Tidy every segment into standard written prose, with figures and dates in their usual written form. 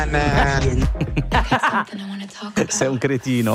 Sei un cretino.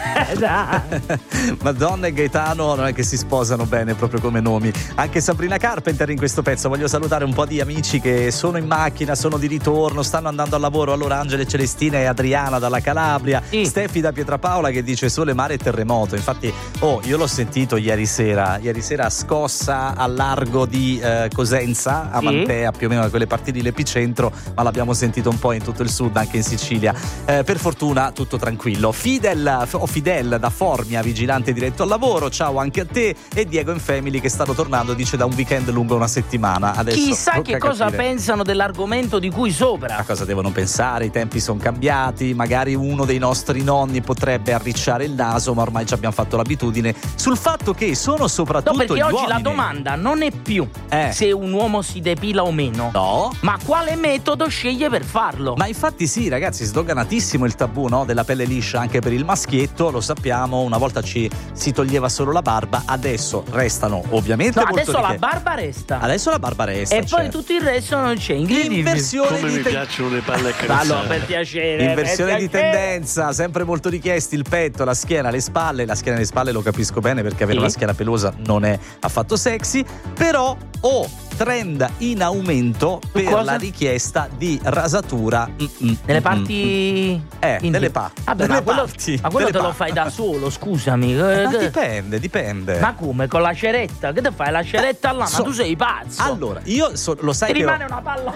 Madonna e Gaetano non è che si sposano bene proprio come nomi. Anche Sabrina Carpenter in questo pezzo. Voglio salutare un po' di amici che sono in macchina, sono di ritorno, stanno andando al lavoro. Allora Angela e Celestina e Adriana dalla Calabria, Steffi da Pietrapaola che dice sole, mare e terremoto. Infatti io l'ho sentito ieri sera scossa al largo di Cosenza, a Mantea, più o meno da quelle parti di l'epicentro, ma l'abbiamo sentito un po' in tutto il sud, anche in Sicilia. Per fortuna tutto tranquillo. Fidel da Formia, vigilante diretto al lavoro, ciao anche a te. E Diego in Family che stanno tornando, dice da un weekend lungo una settimana. Adesso chissà che cosa pensano dell'argomento di cui sopra. A cosa devono pensare? I tempi sono cambiati, magari uno dei nostri nonni potrebbe arricciare il naso, ma ormai ci abbiamo fatto l'abitudine sul fatto che sono soprattutto perché gli oggi uomini. La domanda non è più se un uomo si depila o meno, ma quale metodo sceglie per farlo. Ma infatti sì, ragazzi, sdoganatissimo il tabù, no? Della pelle liscia anche per il maschietto, lo sappiamo, una volta si toglieva solo la barba, adesso restano ovviamente molto adesso la barba resta. Adesso la barba resta. E poi tutto il resto non c'è. Inversione come mi piacciono le palle accarezzate. Allora, per piacere. Inversione di tendenza, sempre molto richiesti il petto, la schiena, le spalle. La schiena e le spalle lo capisco bene perché avere una schiena pelosa non è affatto sexy, però trend in aumento per la richiesta di rasatura nelle parti delle parti. Ma quello te lo fai da solo, scusami. Ma dipende. Ma come, con la ceretta? Che te fai la ceretta là? Ma tu sei pazzo. Allora, io lo sai ti che rimane una palla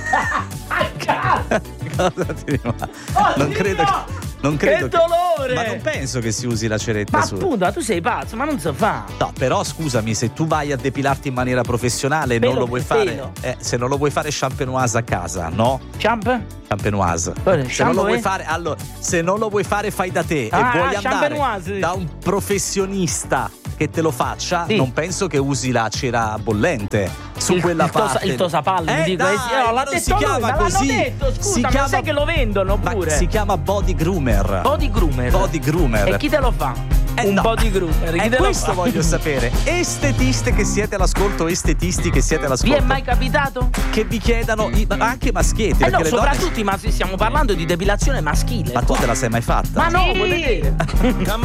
cosa ti rimane? Non credo che dolore! Ma non penso che si usi la ceretta ma su. Appunto, tu sei pazzo, ma non si fa. No, però scusami, se tu vai a depilarti in maniera professionale, non lo vuoi fare. Se non lo vuoi fare champenoise a casa, no? Champenoise. Se non lo vuoi fare, allora, se non lo vuoi fare fai da te e vuoi andare da un professionista che te lo faccia, non penso che usi la cera bollente su quella parte. Il tosapalli, mi dico. L'ha detto si chiama lui, così. Detto, scusa, si chiama, sai che lo vendono pure. Si chiama body groomer. Body groomer. E chi te lo fa? Body groomer. E questo voglio sapere. Estetiste che siete all'ascolto, estetisti che siete all'ascolto. Vi è mai capitato? Che vi chiedano, anche maschietti. No, soprattutto stiamo parlando di depilazione maschile. Ma tu te la sei mai fatta? Ma no, vuoi vedere?